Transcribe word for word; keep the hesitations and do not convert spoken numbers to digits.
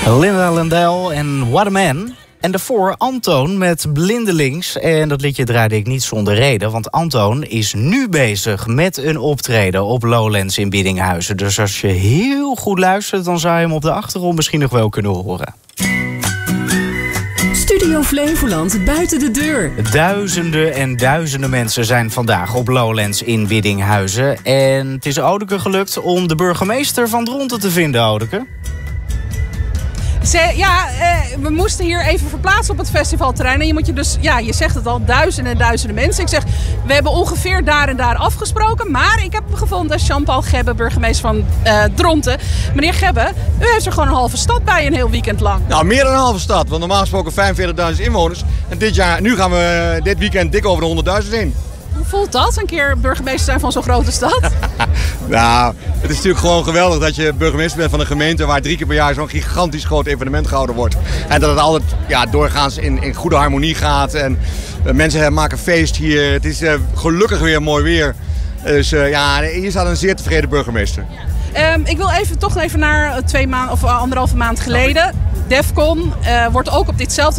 Linda Lendel en What a Man. En daarvoor Antoon met Blindelings. En dat liedje draaide ik niet zonder reden. Want Antoon is nu bezig met een optreden op Lowlands in Biddinghuizen. Dus als je heel goed luistert, dan zou je hem op de achtergrond misschien nog wel kunnen horen. Studio Flevoland buiten de deur. Duizenden en duizenden mensen zijn vandaag op Lowlands in Biddinghuizen. En het is Odeke gelukt om de burgemeester van Dronten te vinden, Odeke. Ze, ja, eh, we moesten hier even verplaatsen op het festivalterrein. En je moet je dus, ja, je zegt het al, duizenden en duizenden mensen. Ik zeg, we hebben ongeveer daar en daar afgesproken. Maar ik heb gevonden Jean-Paul Gebbe, burgemeester van uh, Dronten. Meneer Gebbe, u heeft er gewoon een halve stad bij een heel weekend lang. Nou, meer dan een halve stad. Want normaal gesproken vijfenveertigduizend inwoners. En dit jaar, nu gaan we dit weekend dik over de honderdduizend heen. Hoe voelt dat, een keer burgemeester zijn van zo'n grote stad? Nou, het is natuurlijk gewoon geweldig dat je burgemeester bent van een gemeente waar drie keer per jaar zo'n gigantisch groot evenement gehouden wordt. En dat het altijd ja, doorgaans in, in goede harmonie gaat. En uh, mensen maken feest hier. Het is uh, gelukkig weer mooi weer. Dus uh, ja, hier staat een zeer tevreden burgemeester. Um, ik wil even toch even naar twee maanden of anderhalve maand geleden. Defcon uh, wordt ook op ditzelfde